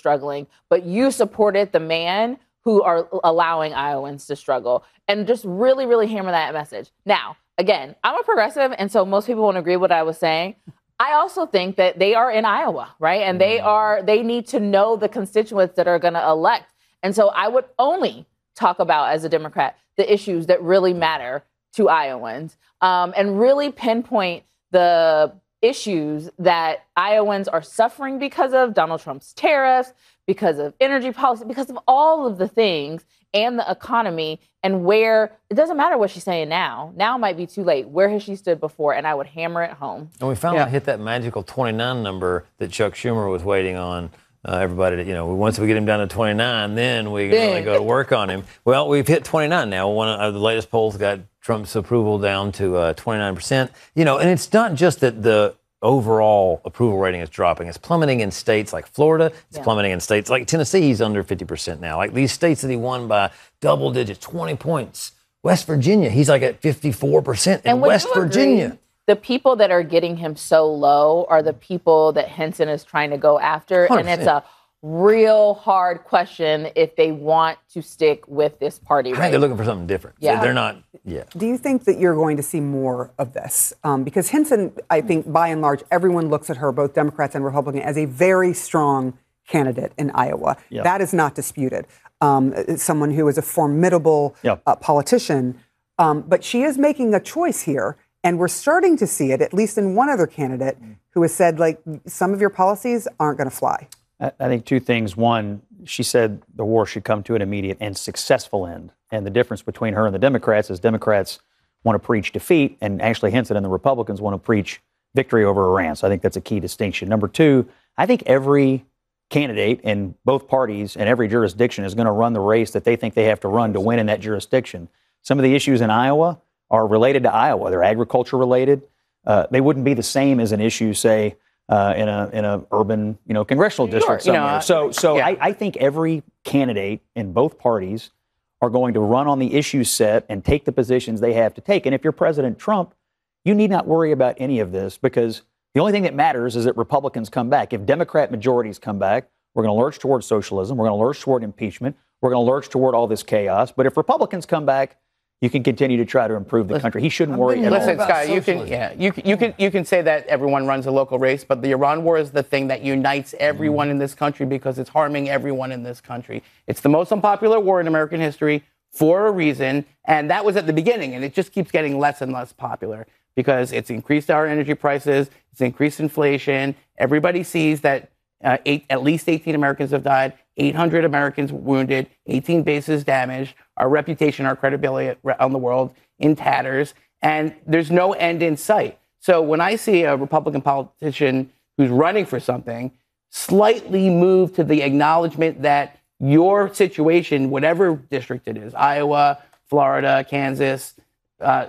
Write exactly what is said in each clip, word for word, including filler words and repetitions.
struggling, but you supported the man who are allowing Iowans to struggle, and just really, really hammer that message. Now, again, I'm a progressive, and so most people won't agree with what I was saying. I also think that they are in Iowa, right? And they are, they need to know the constituents that are going to elect. And so I would only talk about, as a Democrat, the issues that really matter to Iowans, um, and really pinpoint the issues that Iowans are suffering because of Donald Trump's tariffs, because of energy policy, because of all of the things, and the economy, and where it doesn't matter what she's saying now. Now might be too late. Where has she stood before? And I would hammer it home. And we finally yeah. hit that magical twenty-nine number that Chuck Schumer was waiting on. Uh, everybody, to, you know, once we get him down to twenty-nine, then we can really go to work on him. Well, we've hit twenty-nine now. One of the latest polls got Trump's approval down to uh, twenty-nine percent. You know, and it's not just that the overall approval rating is dropping. It's plummeting in states like Florida. It's yeah. plummeting in states like Tennessee. He's under fifty percent now. Like these states that he won by double digits, twenty points. West Virginia, he's like at fifty-four percent in West Virginia. Agree, the people that are getting him so low are the people that Henson is trying to go after. one hundred percent. And it's a real hard question if they want to stick with this party. I right? think they're looking for something different. Yeah. They're not, yeah. Do you think that you're going to see more of this? Um, because Henson, I think, by and large, everyone looks at her, both Democrats and Republicans, as a very strong candidate in Iowa. Yep. That is not disputed. Um, someone who is a formidable yep. uh, politician. Um, but she is making a choice here. And we're starting to see it, at least in one other candidate who has said, like, some of your policies aren't going to fly. I think two things. One, she said the war should come to an immediate and successful end. And the difference between her and the Democrats is Democrats want to preach defeat, and Ashley Henson and the Republicans want to preach victory over Iran. So I think that's a key distinction. Number two, I think every candidate in both parties and every jurisdiction is going to run the race that they think they have to run to win in that jurisdiction. Some of the issues in Iowa are related to Iowa. They're agriculture related. Uh, they wouldn't be the same as an issue, say, Uh, in a in a urban, you know, congressional district sure, somewhere. You know, so so yeah. I, I think every candidate in both parties are going to run on the issue set and take the positions they have to take. And if you're President Trump, you need not worry about any of this, because the only thing that matters is that Republicans come back. If Democrat majorities come back, we're going to lurch toward socialism. We're going to lurch toward impeachment. We're going to lurch toward all this chaos. But if Republicans come back, you can continue to try to improve the country. He shouldn't worry at all. Listen, Scott, you can, yeah, you, you can you can say that everyone runs a local race, but the Iran war is the thing that unites everyone in this country because it's harming everyone in this country. It's the most unpopular war in American history for a reason, and that was at the beginning, and it just keeps getting less and less popular because it's increased our energy prices, it's increased inflation. Everybody sees that uh, eight, at least eighteen Americans have died, eight hundred Americans wounded, eighteen bases damaged, our reputation, our credibility around the world in tatters, and there's no end in sight. So when I see a Republican politician who's running for something slightly move to the acknowledgement that your situation, whatever district it is, Iowa, Florida, Kansas, uh,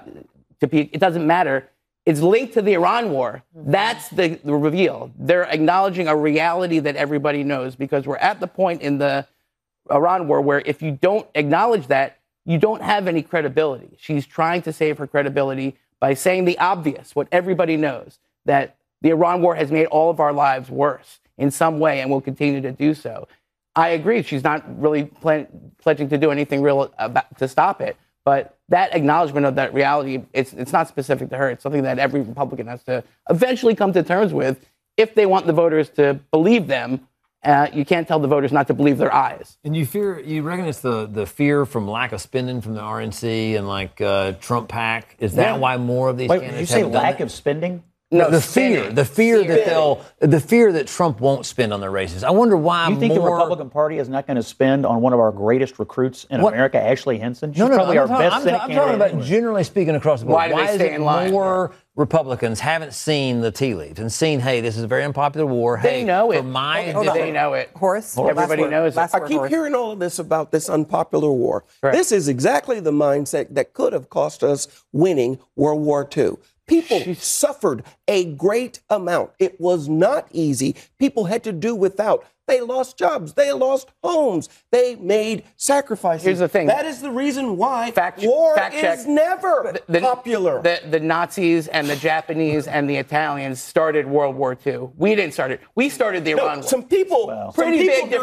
it doesn't matter, it's linked to the Iran war. That's the, the reveal. They're acknowledging a reality that everybody knows, because we're at the point in the Iran war where if you don't acknowledge that, you don't have any credibility. She's trying to save her credibility by saying the obvious, what everybody knows, that the Iran war has made all of our lives worse in some way and will continue to do so. I agree. She's not really plan- pledging to do anything real about, to stop it. But that acknowledgement of that reality, it's it's not specific to her. It's something that every Republican has to eventually come to terms with if they want the voters to believe them. Uh, you can't tell the voters not to believe their eyes. And you fear, you reckon it's the, the fear from lack of spending from the R N C and like uh, Trump PAC? Is that yeah. why more of these Wait, candidates did you say haven't lack done of spending? No, the fear, the fear Spending. that they'll, the fear that Trump won't spend on their races. I wonder why. You think more... the Republican Party is not going to spend on one of our greatest recruits in what? America, Ashley Henson? She's no, no, probably no, our I'm best talking, Senate I'm, candidate. I'm talking about generally speaking across the board. Why do why they is stay it in line? more Republicans haven't seen the tea leaves and seen, hey, this is a very unpopular war. They hey, know it. For my, oh, they know it. Horace, everybody word, knows it. I keep Horace. hearing all of this about this unpopular war. Right. This is exactly the mindset that could have cost us winning World War Two. People Jeez. suffered a great amount. It was not easy. People had to do without. They lost jobs. They lost homes. They made sacrifices. Here's the thing. That is the reason why fact, war fact check. is never the, the, popular. The, the Nazis and the Japanese and the Italians started World War Two. We didn't start it. We started the Iran no, war. Some people, well, some pretty people big difference.